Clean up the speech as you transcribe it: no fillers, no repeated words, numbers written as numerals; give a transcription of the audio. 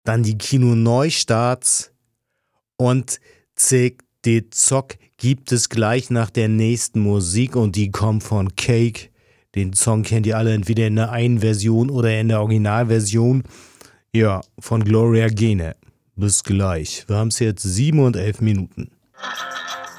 dann die Kino-Neustarts und Zick de Zock gibt es gleich nach der nächsten Musik und die kommt von Cake. Den Song kennt ihr alle entweder in der einen Version oder in der Originalversion. Ja, von Gloria Gaynor. Bis gleich. Wir haben es jetzt 7 und 11 Minuten.